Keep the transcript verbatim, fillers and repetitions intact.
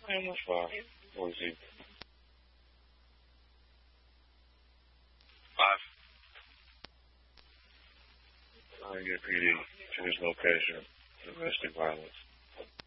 Menos five. Or Z. Five. I get P D to his location. Domestic violence.